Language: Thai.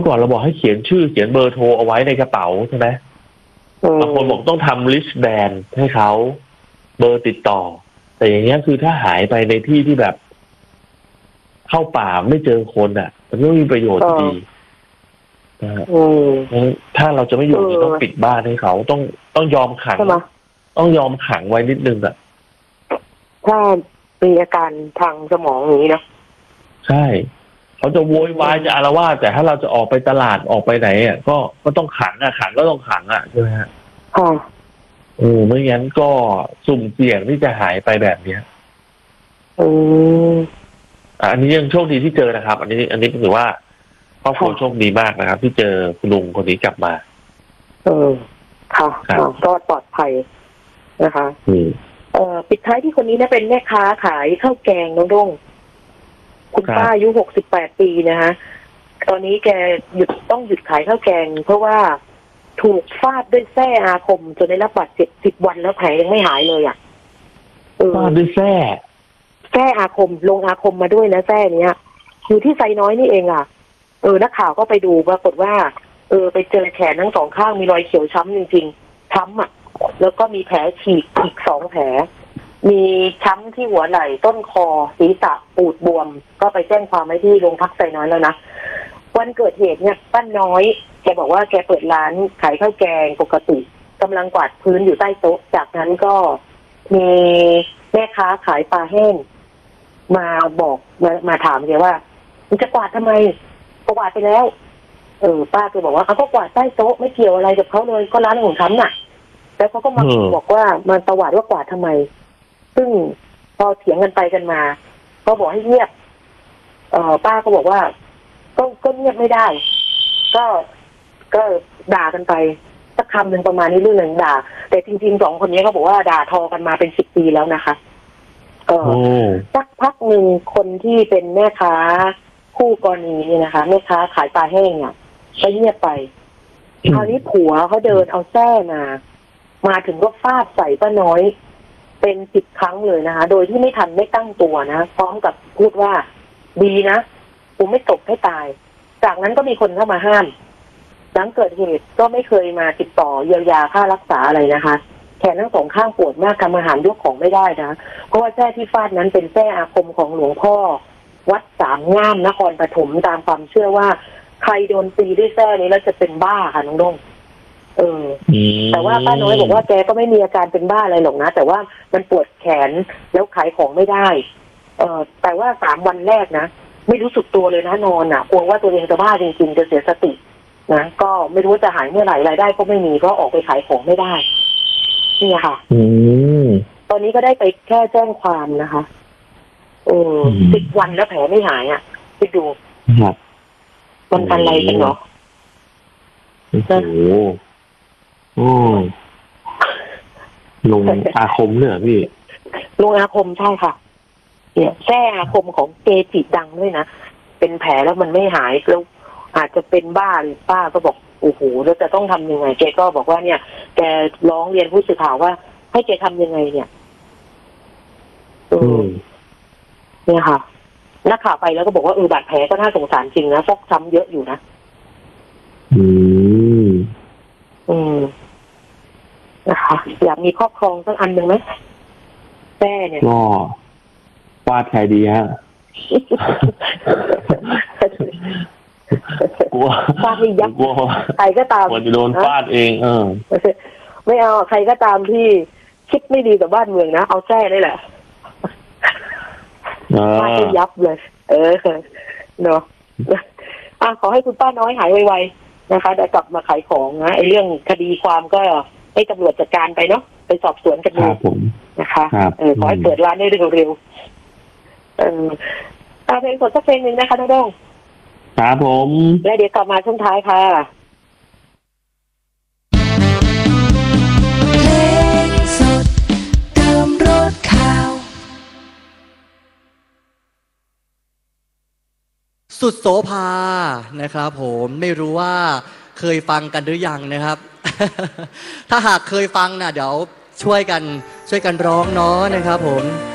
อก่อนเราบอกให้เขียนชื่อเขียนเบอร์โทรเอาไว้ในกระเป๋าใช่ไหมบางคนบอกต้องทำลิสต์แบนให้เขาเบอร์ติดต่อแต่อย่างเงี้ยคือถ้าหายไปในที่ที่แบบเข้าป่าไม่เจอคนอ่ะมันไม่มีประโยชน์ดีถ้าเราจะไม่อยู่จะต้องปิดบ้านให้เขาต้องยอมขังต้องยอมขังไว้นิดนึงอ่ะถ้ามีอาการทางสมองอย่างนี้นะใช่เขาจะโวยวายจะอาละวาดแต่ถ้าเราจะออกไปตลาดออกไปไหนอ่ะก็ต้องขังขังก็ต้องขังใช่ไหมฮะไม่งั้นก็สุ่มเสี่ยงที่จะหายไปแบบเนี้ยอันนี้ยังโชคดีที่เจอนะครับอันนี้ถือว่าครอบครัวโชคดีมากนะครับที่เจอคุณลุงคนนี้กลับมาค่ะรอดปลอดภัยนะคะปิดท้ายที่คนนี้นะเป็นแม่ค้าขายข้าวแกงน้องด้งคุณป้าอายุ68 ปีนะคะตอนนี้แกต้องหยุดขายข้าวแกงเพราะว่าถูกฟาดด้วยแส้อาคมจนได้รับบาดเจ็บ10 วันแล้วแผลยังไม่หายเลยฟาดด้วยแส้อาคมลงอาคมมาด้วยนะแส้เนี้ยอยู่ที่ไซน้อยนี่เองนักข่าวก็ไปดูปรากฏว่าไปเจอแขนทั้ง 2ข้างมีรอยเขียวช้ำจริงๆช้ำแล้วก็มีแผลฉีกอีก2 แผลมีช้ำที่หัวไหล่ต้นคอศีรษะปูดบวมก็ไปแจ้งความไว้ที่โรงพักไซน้อยแล้วนะวันเกิดเหตุเนี่ยป้าน้อยแกบอกว่าแกเปิดร้านขายข้าวแกงปกติกำลังกวาดพื้นอยู่ใต้โต๊ะจากนั้นก็มีแม่ค้าขายปลาแห้งมาบอกมาถามแกว่ามึงจะกวาดทำไมกวาดไปแล้วป้าแกบอกว่าเขาก็กวาดใต้โต๊ะไม่เกี่ยวอะไรกับเขาเลยก็ร้านของฉันน่ะแล้วเขาก็มาบอกว่ามันตวาดว่ากวาดทำไมซึ่งพอเถียงกันไปกันมาก็บอกให้เงียบป้าก็บอกว่าก็เงียบไม่ได้ก็ด่ากันไปสักคำหนึ่งประมาณนี้เรื่องหนึ่งด่าแต่จริงๆ2 คนนี้เขาบอกว่าด่าทอกันมาเป็น10 ปีแล้วนะคะสักพักหนึ่งคนที่เป็นแม่ค้าคู่กรณีเนี่ยนะคะแม่ค้าขายปลาแห้งก็เงียบไปคราวนี้ผัวเขาเดินเอาแส้มาถึงก็ฟาดใส่ป้าน้อยเป็น10 ครั้งเลยนะคะโดยที่ไม่ทันได้ตั้งตัวนะพร้อมกับพูดว่าดีนะกูไม่ตบให้ตายจากนั้นก็มีคนเข้ามาห้ามหลังเกิดเหตุก็ไม่เคยมาติดต่อเยียวยาค่ารักษาอะไรนะคะแขนทั้ง 2 ข้างปวดมากทำอาหารยกของไม่ได้นะเพราะว่าแส้ที่ฟาดนั้นเป็นแส้อาคมของหลวงพ่อวัดสามง่ามนครปฐมตามความเชื่อว่าใครโดนตีด้วยแส้นี้แล้วจะเป็นบ้าค่ะน้องด้งแต่ว่าป้าน้อยบอกว่าแกก็ไม่มีอาการเป็นบ้าอะไรหรอกนะแต่ว่ามันปวดแขนแล้วขายของไม่ได้แต่ว่า3 วันแรกนะไม่รู้สึกตัวเลยนะนอนกลัวว่าตัวเองจะบ้าจริงๆจะเสียสตินะก็ไม่รู้จะหายเมื่อไหร่รายได้ก็ไม่มีเพราะออกไปขายของไม่ได้นี่ค่ะตอนนี้ก็ได้ไปแค่แจ้งความนะคะ10 วันแล้วแผลไม่หายไปดูมันอะไรกันเนาะลงอาคมเนี่ยพี่ลงอาคมใช่ค่ะเนี่ยแส้อาคมของเกจิดังด้วยนะเป็นแผลแล้วมันไม่หายแล้วอาจจะเป็นบ้าหรือป้าก็บอกโอ้โหแล้วจะต้องทำยังไงแกก็บอกว่าเนี่ยแกร้องเรียนผู้สื่อข่าวว่าให้แกทำยังไงเนี่ยเนี่ยค่ะนักข่าวไปแล้วก็บอกว่าบาดแผลก็น่าสงสารจริงนะฟกช้ำเยอะอยู่นะนะคะอยากมีครอบครองสักอันหนึ่งไหมแม่เนี่ยก็ฟาดใครดีฮะกลัวฟาดให้ยับใครก็ตามจะโดนฟาดเองไม่เอาใครก็ตามที่คิดไม่ดีกับบ้านเมืองนะเอาแท้ได้แหละฟาดให้ยับเลยเนาะขอให้คุณป้าน้อยหายไวๆนะคะได้กลับมาขายของนะไอ้เรื่องคดีความก็ให้ตำรวจจัดการไปเนาะไปสอบสวนกันดูนะคะขอให้เปิดร้านได้เร็วๆเพลงสดสักเพลงหนึ่งนะคะน้องด้งครับผมแล้วเดี๋ยวกลับมาช่วงท้ายค่ะเพลงสดเติมรสข่าวสุดโสภานะครับผมไม่รู้ว่าเคยฟังกันหรือยังนะครับ ถ้าหากเคยฟังนะเดี๋ยวช่วยกันร้องเนาะนะครับผม